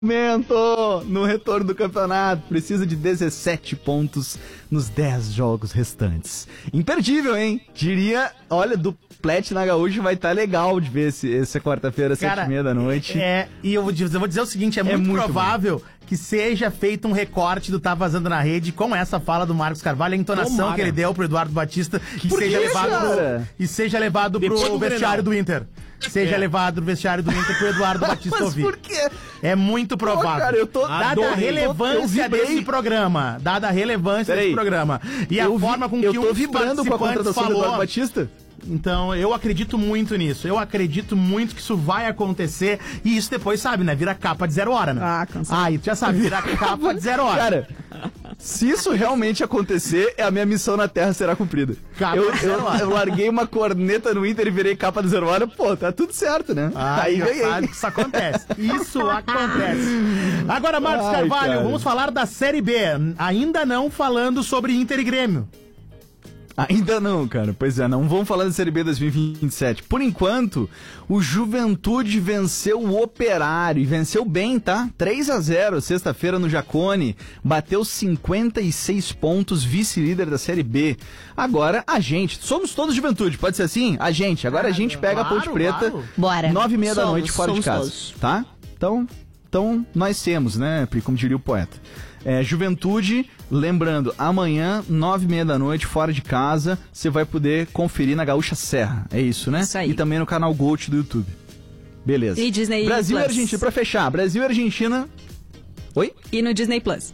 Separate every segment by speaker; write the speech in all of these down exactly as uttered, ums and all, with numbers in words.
Speaker 1: Momento no retorno do campeonato, precisa de dezessete pontos nos dez jogos restantes. Imperdível, hein? Diria, olha, do Plet na Gaúcha vai estar tá legal de ver esse, essa quarta-feira, sete e meia da noite.
Speaker 2: É, e eu vou dizer, eu vou dizer o seguinte, é, é muito, muito provável bom. que seja feito um recorte do Tá Vazando na Rede com essa fala do Marcos Carvalho, a entonação Tomara. que ele deu pro Eduardo Batista, que seja que, levado pro, e seja levado Depois pro vestiário do Inter. Seja é. levado do vestiário do Inter pro Eduardo Batista
Speaker 1: Mas
Speaker 2: ouvir.
Speaker 1: Por quê?
Speaker 2: É muito provável. Pô, cara, eu tô dada a relevância desse programa, dada a relevância Peraí. desse programa e a
Speaker 1: eu
Speaker 2: forma com
Speaker 1: vi,
Speaker 2: que
Speaker 1: eu tô
Speaker 2: um
Speaker 1: vibrando com a contratação falou, do Eduardo Batista.
Speaker 2: Então, eu acredito muito nisso. Eu acredito muito que isso vai acontecer. E isso depois, sabe, né? Vira capa de zero hora, né? Ah, cansado. Ah, e tu já sabe, vira capa de zero hora. Cara,
Speaker 1: se isso realmente acontecer, a minha missão na Terra será cumprida. Capa eu, eu, eu larguei uma corneta no Inter e virei capa de zero hora. Pô, tá tudo certo, né?
Speaker 2: Ah, aí ganhei. Isso acontece. Isso acontece. Agora, Marcos Ai, Carvalho, cara. vamos falar da Série B. Ainda não falando sobre Inter e Grêmio.
Speaker 1: Ainda não, cara. Pois é, não vamos falar da Série B dois mil e vinte e sete. Por enquanto, o Juventude venceu o Operário. E venceu bem, tá? três a zero, sexta-feira no Jacone. Bateu cinquenta e seis pontos, vice-líder da Série B. Agora, a gente. Somos todos Juventude, pode ser assim? A gente. Agora a gente pega claro, a Ponte Preta. Claro.
Speaker 3: Bora.
Speaker 1: Nove e meia da noite fora de casa.
Speaker 3: Todos.
Speaker 1: Tá? Então, então, nós temos, né, Pri? Como diria o poeta. É, Juventude, lembrando, amanhã, nove e meia da noite, fora de casa, você vai poder conferir na Gaúcha Serra, é isso, né?
Speaker 3: Isso aí.
Speaker 1: E também no canal Gold do YouTube. Beleza.
Speaker 3: E Disney
Speaker 1: Brasil
Speaker 3: Plus.
Speaker 1: e Argentina, pra fechar, Brasil e Argentina... Oi?
Speaker 3: E no Disney Plus.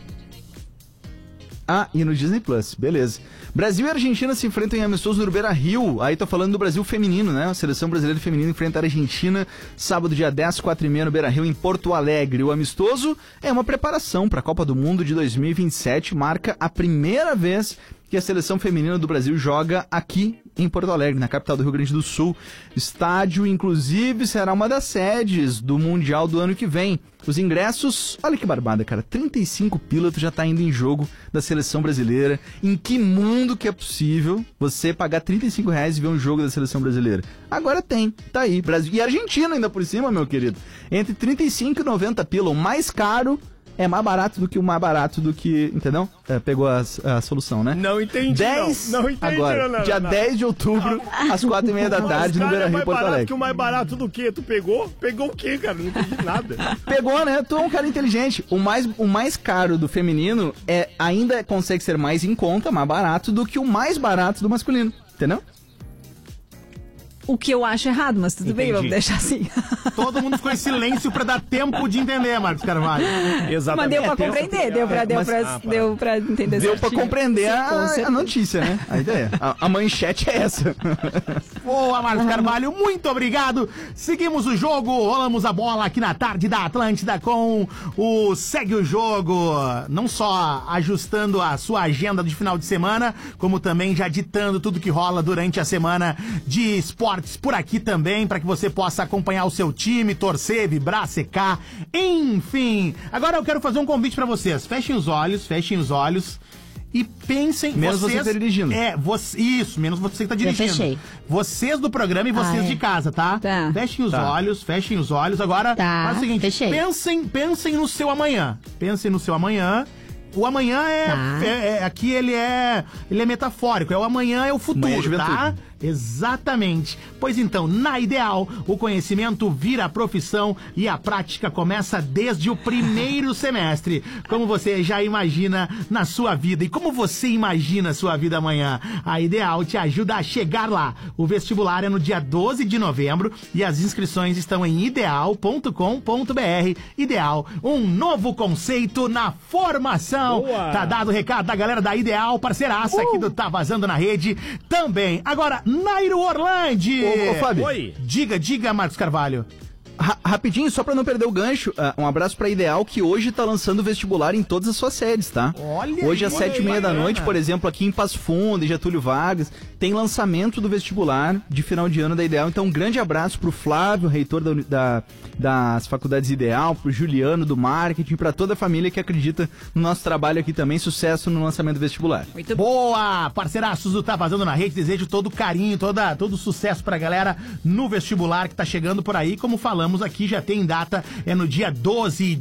Speaker 1: Ah, e no Disney Plus, beleza. Brasil e Argentina se enfrentam em amistoso no Beira-Rio. Aí tô falando do Brasil feminino, né? A seleção brasileira feminina enfrenta a Argentina sábado, dia dez, quatro e meia no Beira-Rio, em Porto Alegre. O amistoso é uma preparação para a Copa do Mundo de dois mil e vinte e sete. Marca a primeira vez que a seleção feminina do Brasil joga aqui em Porto Alegre, na capital do Rio Grande do Sul. Estádio, inclusive, será uma das sedes do Mundial do ano que vem. Os ingressos, olha que barbada, cara, trinta e cinco pila, tu já tá indo em jogo da seleção brasileira. Em que mundo que é possível você pagar trinta e cinco reais e ver um jogo da seleção brasileira? Agora tem, tá aí, Brasil. E Argentina ainda por cima, meu querido. Entre trinta e cinco e noventa pila, o mais caro é mais barato do que o mais barato do que, entendeu? É, pegou a, a solução, né?
Speaker 4: Não entendi,
Speaker 1: dez,
Speaker 4: não. Não entendi,
Speaker 1: agora,
Speaker 4: não, não,
Speaker 1: dia
Speaker 4: não.
Speaker 1: dez de outubro, às quatro e meia da tarde, no Beira-Rio,
Speaker 4: é
Speaker 1: Porto Alegre.
Speaker 4: Barato que o mais barato do quê? Tu pegou? Pegou o quê, cara? Não entendi nada.
Speaker 1: Pegou, né? Tu é um cara inteligente. O mais, o mais caro do feminino é, ainda consegue ser mais em conta, mais barato, do que o mais barato do masculino, entendeu?
Speaker 3: O que eu acho errado, mas tudo Entendi. bem, vamos deixar assim.
Speaker 2: Todo mundo ficou em silêncio pra dar tempo de entender, Marcos Carvalho.
Speaker 3: Exatamente. Mas deu pra é, compreender, deu pra, deu, mas, pra, ah, deu pra entender.
Speaker 1: Deu pra compreender a, a notícia, né? A ideia. A, a manchete é essa.
Speaker 2: Boa, Marcos Carvalho, muito obrigado. Seguimos o jogo, rolamos a bola aqui na tarde da Atlântida com o Segue o Jogo. Não só ajustando a sua agenda de final de semana, como também já ditando tudo que rola durante a semana de esporte por aqui também, para que você possa acompanhar o seu time, torcer, vibrar, secar, enfim. Agora eu quero fazer um convite para vocês. Fechem os olhos, fechem os olhos e pensem...
Speaker 1: Menos
Speaker 2: vocês,
Speaker 1: você tá dirigindo.
Speaker 2: É, você, isso, menos você que tá dirigindo.
Speaker 3: Eu fechei.
Speaker 2: Vocês do programa e vocês ah, é. de casa, tá?
Speaker 3: Tá.
Speaker 2: Fechem os
Speaker 1: tá.
Speaker 2: olhos, fechem os olhos. Agora,
Speaker 3: tá.
Speaker 2: faz o seguinte,
Speaker 3: fechei.
Speaker 2: pensem, pensem no seu amanhã. Pensem no seu amanhã. O amanhã é,
Speaker 3: tá.
Speaker 2: é, é... Aqui ele é... Ele é metafórico. É o amanhã é o futuro, tá? Exatamente. Pois então, na Ideal, o conhecimento vira profissão e a prática começa desde o primeiro semestre. Como você já imagina na sua vida e como você imagina a sua vida amanhã. A Ideal te ajuda a chegar lá. O vestibular é no dia doze de novembro e as inscrições estão em ideal ponto com ponto br. Ideal, um novo conceito na formação. Boa. Tá dado o recado da galera da Ideal, parceiraça uh. aqui do Tá Vazando na Rede também. Agora, Nairo Orlandi.
Speaker 1: Ô, ô Fábio.
Speaker 2: Oi. Diga, diga, Marcos Carvalho.
Speaker 1: Ra- rapidinho, só pra não perder o gancho, uh, um abraço pra Ideal, que hoje tá lançando o vestibular em todas as suas sedes, tá?
Speaker 2: Olha
Speaker 1: Hoje às
Speaker 2: aí,
Speaker 1: sete e meia da noite, por exemplo, aqui em Passo Fundo, em Getúlio Vargas, tem lançamento do vestibular de final de ano da Ideal. Então, um grande abraço pro Flávio, reitor da, da, das faculdades Ideal, pro Juliano do marketing, pra toda a família que acredita no nosso trabalho aqui também. Sucesso no lançamento do vestibular.
Speaker 2: Muito boa! Parceiraços do Tá Vazando na Rede, desejo todo carinho, toda, todo sucesso pra galera no vestibular que tá chegando por aí, como falamos falamos aqui, já tem data, é no dia doze